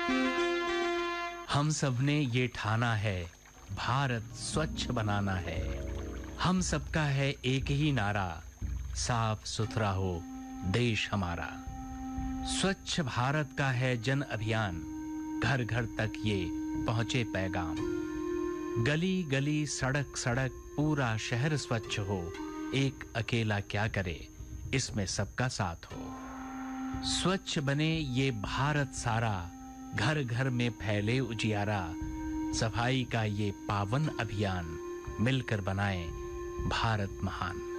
हम सब ने ये ठाना है, भारत स्वच्छ बनाना है। हम सबका है एक ही नारा, साफ सुथरा हो देश हमारा। स्वच्छ भारत का है जन अभियान, घर घर तक ये पहुंचे पैगाम। गली गली सड़क सड़क पूरा शहर स्वच्छ हो, एक अकेला क्या करे इसमें सबका साथ हो। स्वच्छ बने ये भारत सारा, घर घर में फैले उजियारा। सफाई का ये पावन अभियान, मिलकर बनाएं भारत महान।